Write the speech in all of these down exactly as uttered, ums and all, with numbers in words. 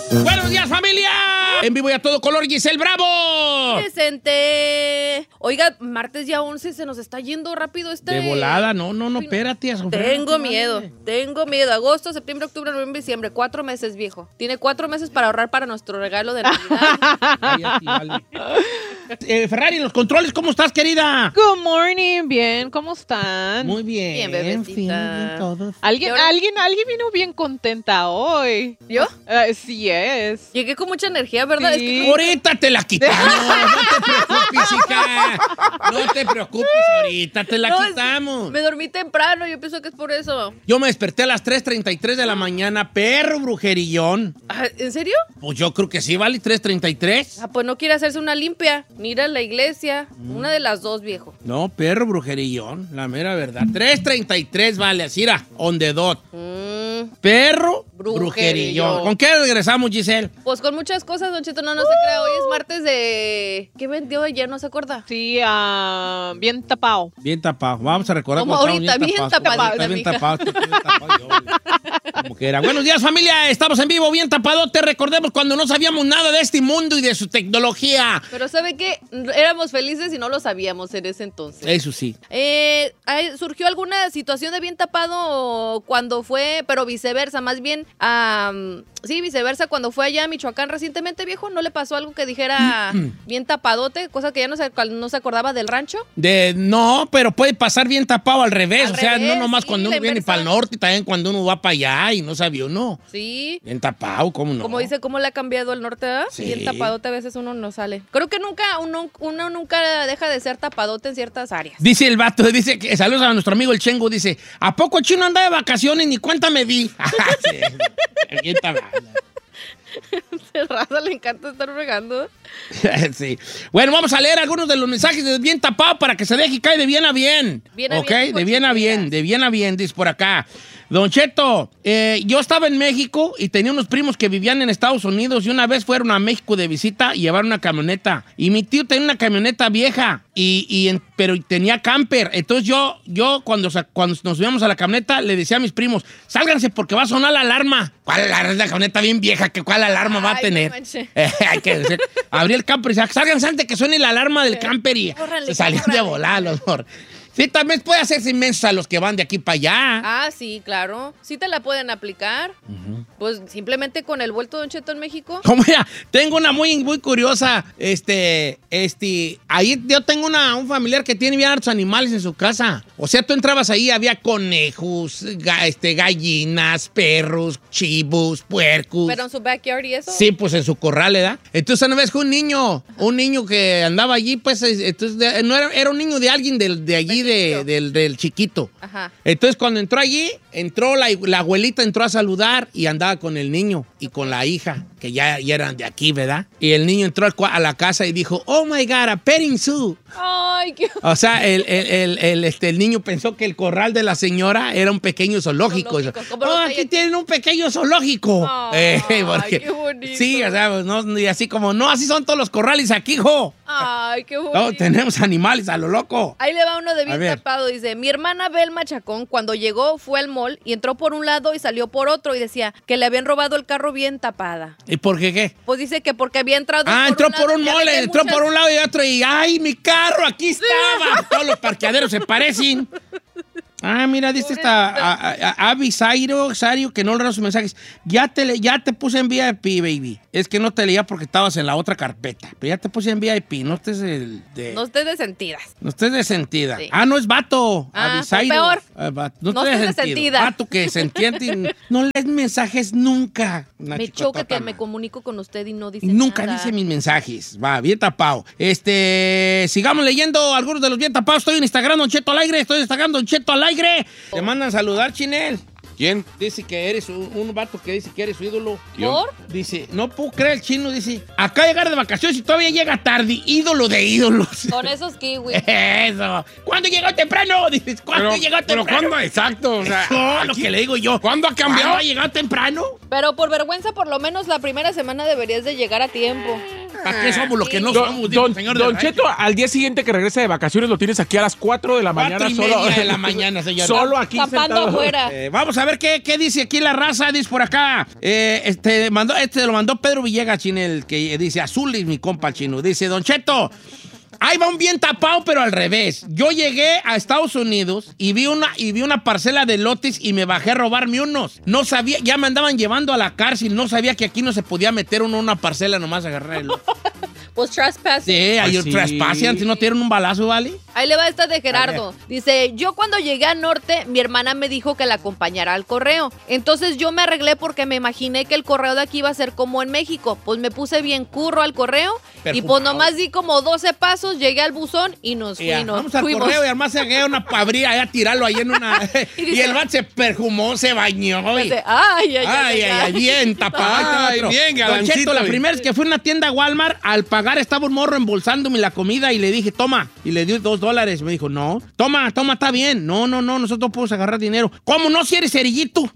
¡Buenos días, familia! En vivo y a todo color, Giselle Bravo. Presente. Oiga, martes ya once, se nos está yendo rápido este... De volada, no, no, no, espérate. A tengo miedo, tengo miedo. Agosto, septiembre, octubre, noviembre, diciembre. Cuatro meses, viejo. Tiene cuatro meses para ahorrar para nuestro regalo de Navidad. Ay, a ti, vale. eh, Ferrari, los controles, ¿cómo estás, querida? Good morning, bien, ¿cómo están? Muy bien. Bien, bebecita. Fin, bien, todos. ¿Alguien, alguien, alguien vino bien contenta hoy. ¿Yo? Uh, sí es. Llegué con mucha energía, ¿verdad? Sí. Es que... Ahorita te la quitamos. No te preocupes, hija. No te preocupes, ahorita te la No, es- quitamos. Me dormí temprano, yo pienso que es por eso. Yo me desperté a las tres treinta y tres de la mañana, perro brujerillón. Ah, ¿en serio? Pues yo creo que sí, vale, tres treinta y tres. Ah, pues no quiere hacerse una limpia, ni ir a la iglesia. Mm. Una de las dos, viejo. No, perro brujerillón, la mera verdad. tres treinta y tres vale, así era, on the dot. Mm, Perro Brujerillón. brujerillón. ¿Con qué regresamos, Giselle? pues con muchas cosas, Don Cheto, no, no se crea. Hoy es martes de... ¿Qué vendió ayer? ¿No se acuerda? Sí, ah, bien tapado. Bien tapado. Vamos a recordar Como cómo ahorita, estábamos bien tapados. tapadita, Está bien mija. tapado, está bien tapado yo, güey. Como que era. Buenos días, familia. Estamos en vivo, bien tapadote. Recordemos cuando no sabíamos nada de este mundo y de su tecnología. Pero ¿sabe qué? Éramos felices y no lo sabíamos en ese entonces. Eso sí. Eh, ¿hay- ¿Surgió alguna situación de bien tapado cuando fue, pero viceversa, más bien, am, sí, viceversa, cuando fue allá a Michoacán recientemente, viejo? ¿No le pasó algo que dijera bien tapadote, cosa que ya no se, no se acordaba del rancho? De, no, pero puede pasar bien tapado al revés. Al o sea, revés, no nomás sí, cuando la uno viene inversa. para el norte, también cuando uno va para allá y no sabía uno. Sí. Bien tapado, ¿cómo no? Como dice, ¿cómo le ha cambiado el norte? ¿Verdad? Sí. Bien tapadote a veces uno no sale. Creo que nunca, uno, uno nunca deja de ser tapadote en ciertas áreas. Dice el vato, dice que saludos a nuestro amigo el Chengo, dice, ¿a poco Chino anda de vacaciones? Ni cuenta me di. Sí, bien tapado. El raza le encanta estar regando. Sí. Bueno, vamos a leer algunos de los mensajes de bien tapado para que se deje caer de bien a bien. Bien a ¿Ok? bien, De bien a bien, de bien a bien, dice por acá. Don Cheto, eh, yo estaba en México y tenía unos primos que vivían en Estados Unidos y una vez fueron a México de visita y llevaron una camioneta. Y mi tío tenía una camioneta vieja, y, y en- pero tenía camper. Entonces yo, yo cuando, sa- cuando nos subíamos a la camioneta, le decía a mis primos, sálganse porque va a sonar la alarma. ¿Cuál alarma? Es la camioneta bien vieja, ¿que ¿cuál alarma va a Ay, tener? no manches. Hay que decir, abrí el camper y decía, sálganse antes que suene la alarma del camper y Córranle, se salían de córranle. volar los mor- Sí, también puede hacerse inmensos a los que van de aquí para allá. Ah, sí, claro. Sí te la pueden aplicar. Pues simplemente con el vuelto Don Cheto en México. Como ya, tengo una muy, muy curiosa, este, este, ahí yo tengo una, un familiar que tiene bien hartos animales en su casa. O sea, tú entrabas ahí, había conejos, ga- este, gallinas, perros, chivos, puercos. Pero en su backyard y eso. Sí, pues en su corral, ¿verdad? Entonces una vez que un niño, un niño que andaba allí, pues, eh, entonces de- no era, era un niño de alguien del, de allí, de, Chiquito. del, del chiquito. Ajá. Entonces cuando entró allí, entró la, la abuelita, entró a saludar y andaba con el niño y con la hija, que ya, ya eran de aquí, ¿verdad? Y el niño entró al cua- a la casa y dijo, oh my God, a petting zoo. Ay, qué... O sea, el, el, el, el, este, el niño pensó que el corral de la señora era un pequeño zoológico. Zoológico, como Oh, los que aquí hay aquí. tienen un pequeño zoológico. Ay, porque- qué bonito. Sí, o sea, pues, no, y así como, no, así son todos los corrales aquí, hijo. Ay, qué bonito. No, tenemos animales a lo loco. Ahí le va uno de A bien ver. tapado. Dice, mi hermana Belma Chacón, cuando llegó, fue al mall y entró por un lado y salió por otro. Y decía que le habían robado el carro bien tapada. ¿Y por qué qué? Pues dice que porque había entrado Ah, por entró un por lado, un ya ve mole, que hay entró muchas- por un lado y otro y ¡ay, mi carro! ¡Aquí estaba! Todos los parqueaderos se parecen. Ah, mira, dice esta a- a- a- Avi Zairo, Zario, que no leo sus mensajes. Ya te, le- ya te puse en V I P, baby. Es que no te leía porque estabas en la otra carpeta. Pero ya te puse en V I P. No estés el de... No estés de sentidas. No estés de sentida. Sí. Ah, no es vato. Ah, Avisairo. peor. Ah, va- No, No estés de estés de sentido. sentida. Vato que se entiende y no lees mensajes nunca. Una Me chicotota, choca que me man. comunico con usted y no dice Nunca nada. dice mis mensajes. Va, bien tapado. Este, sigamos leyendo algunos de los bien tapados. Estoy en Instagram, Don Cheto al aire. Estoy en Instagram, Don Cheto al aire. Te mandan saludar, Chinel. ¿Quién? Dice que eres un, un vato que dice que eres su ídolo. ¿Por? Dice, no puedo creer, el chino dice, acá llegar de vacaciones y todavía llega tarde. Ídolo de ídolos. Con esos kiwis. Eso. ¿Cuándo llegó temprano? Dices, ¿cuándo Pero, llegó pero temprano? ¿cuándo? Exacto. O sea, No, lo aquí- que le digo yo. ¿Cuándo ha cambiado? ¿Cuándo ha llegado temprano? Pero por vergüenza, por lo menos la primera semana deberías de llegar a tiempo. ¿Para qué somos lo que no Don, somos? Dijo don, el señor don del rancho. Cheto, al día siguiente que regresa de vacaciones lo tienes aquí a las cuatro de la mañana. Cuatro y solo, media de la mañana, señor. Solo aquí Campando sentado. afuera. Eh, vamos a ver qué, qué dice aquí la raza. Dice por acá. Eh, este, mandó, este lo mandó Pedro Villegas, Chinel, que dice azul y mi compa el chino. Dice, Don Cheto, ahí va un bien tapado, pero al revés. Yo llegué a Estados Unidos y vi una, y vi una parcela de lotes y me bajé a robarme unos. No sabía, ya me andaban llevando a la cárcel. No sabía que aquí no se podía meter uno en una parcela, nomás agarrar el lote. Pues trespassing. Sí, hay Pues un sí. trespassing, antes no tienen un balazo, ¿vale? Ahí le va esta de Gerardo. Dice, yo cuando llegué al norte, mi hermana me dijo que la acompañara al correo. Entonces yo me arreglé porque me imaginé que el correo de aquí iba a ser como en México. Pues me puse bien curro al correo y pues Perfumado. nomás di como doce pasos, llegué al buzón y nos Ya, fuimos. vamos al fuimos. correo y además se agarra una pabría allá a tirarlo ahí en una... y, Y dice- el bat se perfumó, se bañó. y- Dice, ay, ay, Ay, ay, ay, bien tapado. Ahí te va Ay, otro. bien, Don galancito. Cheto, la primera vez que fui a una tienda Walmart, al pagar estaba un morro embolsándome la comida y le dije, toma. Y le dio dos dólares. Me dijo, no. Toma, toma, está bien. No, no, no, nosotros podemos agarrar dinero. ¿Cómo no si eres cerillito?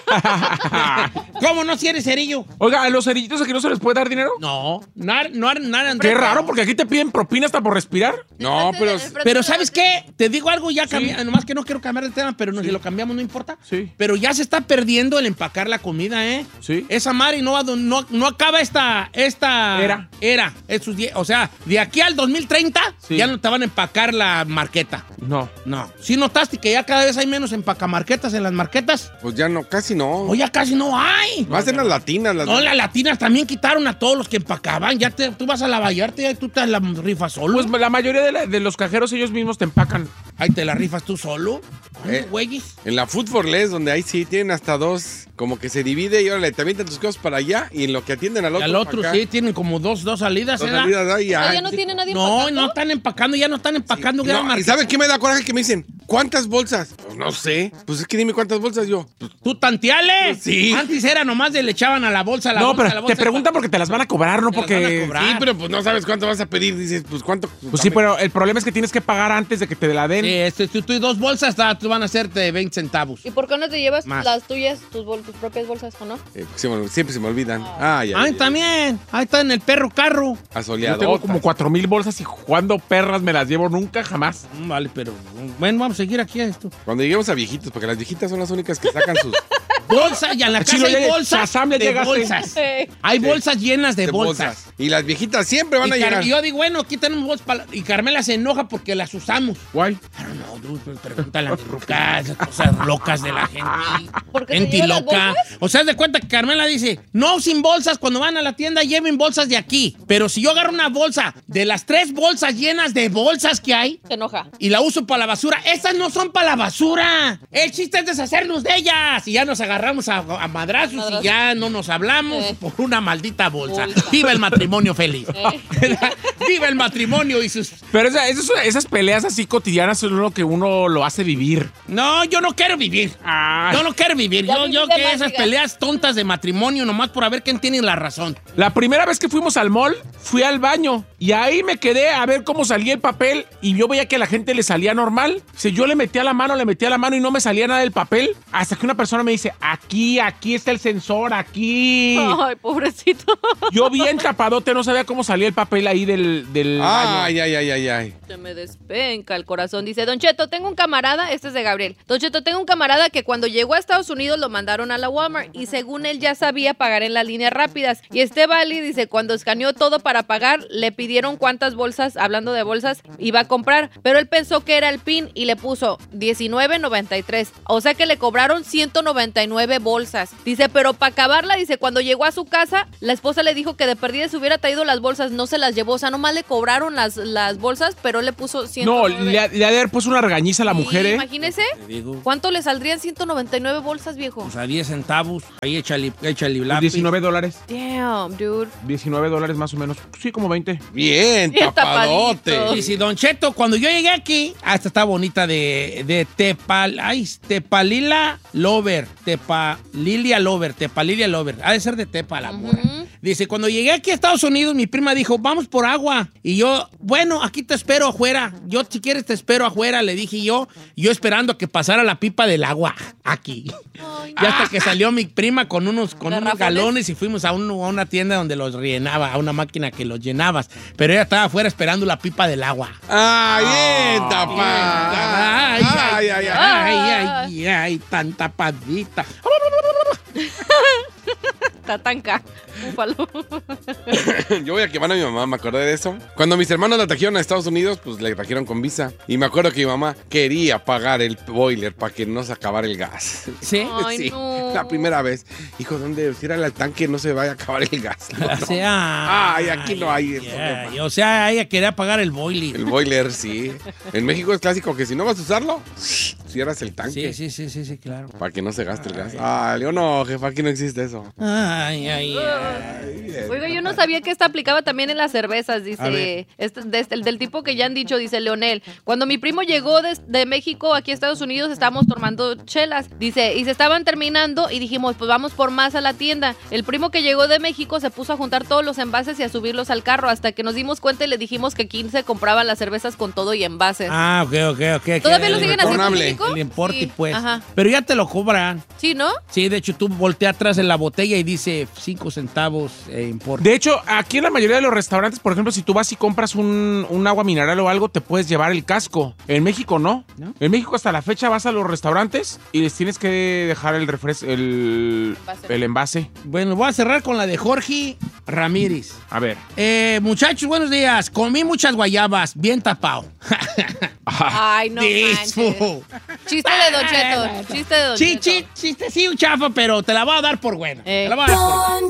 ¿Cómo no si eres cerillo? Oiga, ¿a los cerillitos aquí no se les puede dar dinero? No, no, no, nada. Qué raro, porque aquí te piden propina hasta por respirar. No, pero... Pero ¿sabes qué? Te digo algo, ya cambié, nomás que no quiero cambiar de tema, pero no, si lo cambiamos no importa. Sí. Pero ya se está perdiendo el empacar la comida, ¿eh? Sí. Esa madre no, va- no, no acaba esta, esta Era. era estos die- o sea, de aquí al dos mil treinta Sí. ya no te van a empacar la marqueta. No. No. ¿Sí notaste que ya cada vez hay menos empacamarquetas en las marquetas? Pues ya no, casi no. O ya casi no hay. Más en las latinas. Las... No, las latinas también quitaron a todos los que empacaban. Ya te, tú vas a la Vallarta y tú te la rifas solo. Pues la mayoría de, la- de los cajeros ellos mismos te empacan. Ahí te la rifas tú solo. Eh. Güeyes. En la Food for Less, donde ahí sí tienen hasta dos, como que se divide y órale, te avientan tus cosas para allá y en lo que atienden al Y otro. al otro para acá, sí, tienen como dos, dos salidas, dos ¿verdad? salidas ahí, Ah, ay, ya no sí. tiene nadie No, empacando? no están empacando, ya no están empacando. No, gran ¿y marqueta. sabe qué me da coraje? Que me dicen, ¿cuántas bolsas? Pues no sé. Pues es que dime cuántas bolsas yo. Pues, ¿Tú tanteales? Sí. Antes era nomás de le echaban a la bolsa, a la no, bolsa, a la pero bolsa. te preguntan porque te las van a cobrar, no Te las porque... van a cobrar. sí, pero pues no sabes cuánto vas a pedir. Dices, pues cuánto. Pues sí, pero el problema es que tienes que pagar antes de que te la den. Sí, este, tú, tú y dos bolsas ta- tú van a hacerte veinte centavos. ¿Y por qué no te llevas Más. las tuyas, tus, bol- tus propias bolsas, o no? Eh, se me- siempre se me olvidan. Ay, ay, Ay, ay. también. Ahí está en el perro carro. Yo Asoleado. tengo como cuatro mil bolsas y cuando perras me las llevo nunca, jamás. Mm, Vale, pero bueno, vamos a seguir aquí a esto. Cuando lleguemos a viejitos, porque las viejitas son las únicas que sacan sus Bolsas, y en la casa Chino, hay ya- bolsas Shazam, ya de llegaste. bolsas. Eh, Hay Sí. bolsas llenas de, de bolsas. bolsas. Y las viejitas siempre van Y a Car- llegar. y yo digo, bueno, aquí tenemos bolsas para... Y Carmela se enoja porque las usamos. Guay. I don't know, dude, pues, pregúntale a mi ruca, esas cosas locas de la gente. ¿Por qué se Gente lleva las loca. bolsas? O sea, haz de cuenta que Carmela dice, no sin bolsas, cuando van a la tienda lleven bolsas de aquí. Pero si yo agarro una bolsa de las tres bolsas llenas de bolsas que hay Se enoja. y la uso para la basura, esas no son para la basura. El chiste es deshacernos de ellas. Y ya nos agarramos a, a madrazos Madrazos. y ya no nos hablamos Eh. por una maldita bolsa. Bolsa. Viva el matrimonio feliz. Eh. Viva el matrimonio y sus... Pero esa- esas, esas peleas así cotidianas son lo que uno lo hace vivir. No, yo no quiero vivir. Ah. Yo no quiero vivir. Ya Yo, yo viví de que más, esas diga. peleas tontas de matrimonio nomás por a ver quién tiene la razón. La primera vez que fuimos al mall, fui al baño y ahí me quedé a ver cómo salía el papel y yo veía que a la gente le salía normal. O sea, yo le metía la mano, le metía la mano y no me salía nada del papel. Hasta que una persona me dice, aquí, aquí está el sensor, aquí. Ay, pobrecito. Yo bien tapadote, no sabía cómo salía el papel ahí del, del baño. Ay, ay, ay, ay, ay. Se me despenca el corazón. Dice, Don Cheto, tengo un camarada, este es de Gabriel. Don Cheto, tengo un camarada que cuando llegó a Estados Unidos lo mandaron a la Walmart y según él ya sabía pagar en las líneas rápidas. Y este Vali dice, cuando escaneó todo para pagar, le pidieron cuántas bolsas, hablando de bolsas, iba a comprar. Pero él pensó que era el PIN y le puso diecinueve noventa y tres. O sea que le cobraron ciento noventa y nueve bolsas. Dice, pero para acabarla, dice, cuando llegó a su casa, la esposa le dijo que de perdida se hubiera traído las bolsas, no se las llevó. O sea, nomás le cobraron las, las bolsas, pero él le puso ciento No, noventa y nueve. le, ha- le ha de haber puesto una regañiza a la Sí, mujer, ¿eh? Imagínese. Te digo, ¿Cuánto le saldrían ciento noventa y nueve bolsas, viejo? pues a diez centavos. Ahí échale, échale lápiz. diecinueve dólares. Damn, dude. diecinueve dólares más o menos. Sí, como veinte. Bien, Bien tapadote. tapadito. Y si Don Cheto, cuando yo llegué aquí, ah, esta está bonita de, de Tepal, ay, Tepalila Lover, Tepalilia Lover, Tepalilia Lover. Ha de ser de Tepa la morra. Ujú. Dice, cuando llegué aquí a Estados Unidos, mi prima dijo, vamos por agua. Y yo, bueno, aquí te espero afuera. Yo, si quieres, te espero afuera, le dije yo. Yo esperando a que pasara la pipa del agua aquí. Ay, Y hasta que salió mi prima con unos, con unos ¿Garrafones? galones y fuimos a, un- a una tienda donde los rellenaba, a una máquina que los llenabas. Pero ella estaba afuera esperando la pipa del agua. ¡Ah, bien, tapá! Ay, ay, ay, ay, ay, ay, ay, tan tapadita. Tatanca. Búfalo. Yo voy a quemar a mi mamá, me acordé de eso. Cuando mis hermanos la trajeron a Estados Unidos, pues la trajeron con visa. Y me acuerdo que mi mamá quería pagar el boiler para que no se acabara el gas. ¿Sí? Ay, sí, no. la primera vez. Hijo, ¿dónde? Tírale al tanque, no se vaya a acabar el gas. No, O no. sea, Ay, aquí no hay eso, ay, papá. o sea, ella quería pagar el boiler. El boiler, sí. En México es clásico que si no vas a usarlo, cierras el tanque. Sí, sí, sí, sí, sí, claro. Para que no se gaste el gas. Ay, yo no, jefa, aquí no existe eso. Ay, ay, ay. Oiga, yo no sabía que esta aplicaba también en las cervezas, A dice, ver. este, de este- el del tipo que ya han dicho, dice Leonel. Cuando mi primo llegó de, de México aquí a Estados Unidos, estábamos tomando chelas, dice, y se estaban terminando y dijimos, pues vamos por más a la tienda. El primo que llegó de México se puso a juntar todos los envases y a subirlos al carro, hasta que nos dimos cuenta y le dijimos que aquí se compraban las cervezas con todo y envases. Ah, ok, ok, ok. ¿Todavía Que lo el siguen haciendo en retornable. México? El importe, Sí, pues. Ajá. Pero ya te lo cobran. Sí, ¿no? Sí, de hecho, tú volteas atrás en la botella y dice cinco centavos eh, importe. De hecho, aquí en la mayoría de los restaurantes, por ejemplo, si tú vas y compras un, un agua mineral o algo, te puedes llevar el casco. En México no. ¿No? En México hasta la fecha vas a los restaurantes y les tienes que dejar el refresco, el, Envase. el envase. Bueno, voy a cerrar con la de Jorge Ramírez. A ver. Eh, muchachos, buenos días. Comí muchas guayabas, bien tapado. Ay, no manches. Disfo. Chiste de Don Cheto, chiste de Don Sí, Cheto. sí, chiste, sí, un chafa, pero te la voy a dar por buena. Eh. Te la voy a dar por buena.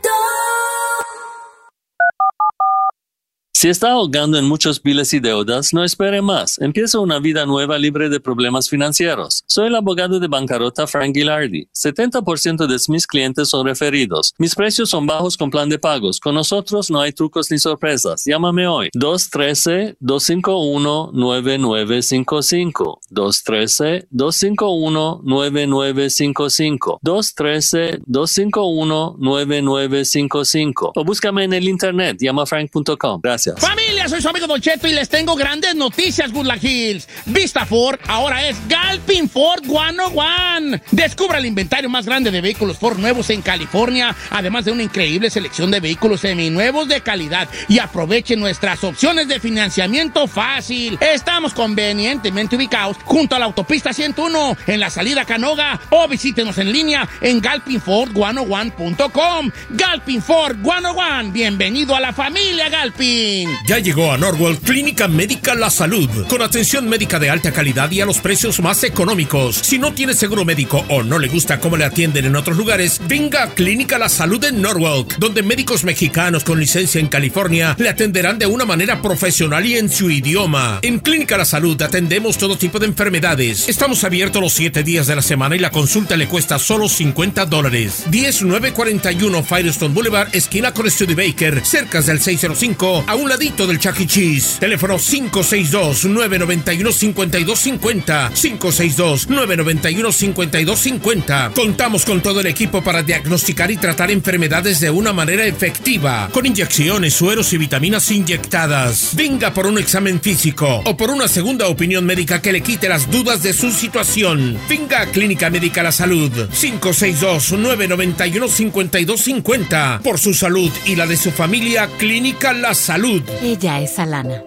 Si está ahogando en muchos biles y deudas, no espere más. Empieza una vida nueva libre de problemas financieros. Soy el abogado de bancarrota Frank Gilardi. setenta por ciento de mis clientes son referidos. Mis precios son bajos con plan de pagos. Con nosotros no hay trucos ni sorpresas. Llámame hoy. dos uno tres, dos cinco uno, nueve nueve cinco cinco. dos uno tres, dos cinco uno, nueve nueve cinco cinco. dos uno tres, dos cinco uno, nueve nueve cinco cinco. O búscame en el internet. llama frank punto com. Gracias. Familia, soy su amigo Don Cheto y les tengo grandes noticias, Woodland Hills. Vista Ford ahora es Galpin Ford ciento uno. Descubra el inventario más grande de vehículos Ford nuevos en California, además de una increíble selección de vehículos seminuevos de calidad. Y aproveche nuestras opciones de financiamiento fácil. Estamos convenientemente ubicados junto a la autopista ciento uno en la salida Canoga, o visítenos en línea en galpin ford ciento uno punto com. Galpin Ford ciento uno. Bienvenido a la familia Galpin. Ya llegó a Norwell Clínica Médica La Salud, con atención médica de alta calidad y a los precios más económicos. Si no tiene seguro médico o no le gusta cómo le atienden en otros lugares, venga a Clínica La Salud en Norwalk, donde médicos mexicanos con licencia en California le atenderán de una manera profesional y en su idioma. En Clínica La Salud atendemos todo tipo de enfermedades. Estamos abiertos los siete días de la semana y la consulta le cuesta solo cincuenta dólares. diez nueve cuarenta y uno Firestone Boulevard, esquina con Studebaker, cerca del seiscientos cinco, a un ladito del Chuck E. Cheese. Teléfono cinco seis dos, nueve nueve uno, cinco dos cinco cero. cinco seis dos, nueve nueve uno, cinco dos cinco cero. Contamos con todo el equipo para diagnosticar y tratar enfermedades de una manera efectiva, con inyecciones, sueros y vitaminas inyectadas. Venga por un examen físico o por una segunda opinión médica que le quite las dudas de su situación. Venga a Clínica Médica La Salud. cinco seis dos, nueve nueve uno, cinco dos cinco cero. Por su salud y la de su familia, Clínica La Salud. Ella es Alana.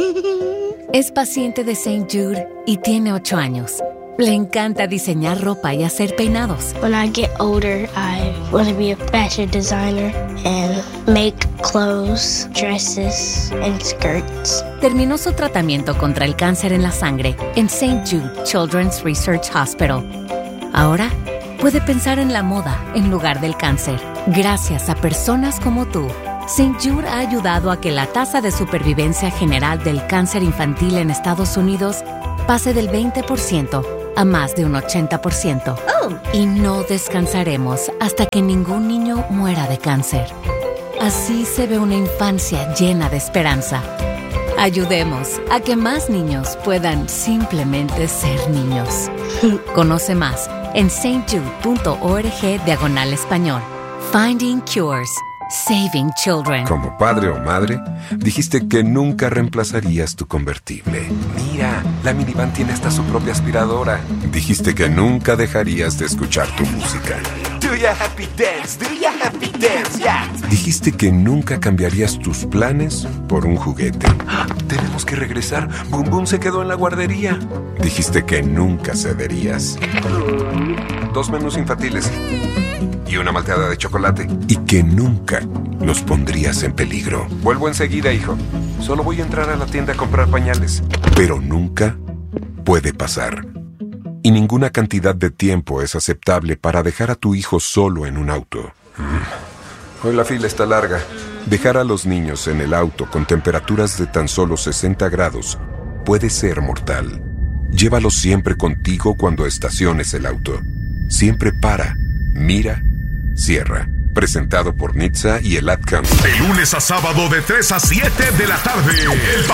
Es paciente de Saint Jude y tiene ocho años. Le encanta diseñar ropa y hacer peinados. When I get older, I want to be a fashion designer and make clothes, dresses, and skirts. Terminó su tratamiento contra el cáncer en la sangre en Saint Jude Children's Research Hospital. Ahora puede pensar en la moda en lugar del cáncer. Gracias a personas como tú, Saint Jude ha ayudado a que la tasa de supervivencia general del cáncer infantil en Estados Unidos pase del veinte por ciento a más de un ochenta por ciento. Oh. Y no descansaremos hasta que ningún niño muera de cáncer. Así se ve una infancia llena de esperanza. Ayudemos a que más niños puedan simplemente ser niños. Conoce más en saint jude punto org diagonal español. Finding Cures. Saving children. Como padre o madre, dijiste que nunca reemplazarías tu convertible. Mira, la minivan tiene hasta su propia aspiradora. Dijiste que nunca dejarías de escuchar tu música. Do ya happy dance, do ya happy dance, yeah. Dijiste que nunca cambiarías tus planes por un juguete. Tenemos que regresar. Boom Boom se quedó en la guardería. Dijiste que nunca cederías. Dos menús infantiles y una malteada de chocolate. Y que nunca los pondrías en peligro. Vuelvo enseguida, hijo. Solo voy a entrar a la tienda a comprar pañales. Pero nunca puede pasar. Y ninguna cantidad de tiempo es aceptable para dejar a tu hijo solo en un auto. Hoy la fila está larga. Dejar a los niños en el auto con temperaturas de tan solo sesenta grados puede ser mortal. Llévalos siempre contigo cuando estaciones el auto. Siempre para, mira, cierra. Presentado por N H T S A y el Ad Council. De lunes a sábado de tres a siete de la tarde. El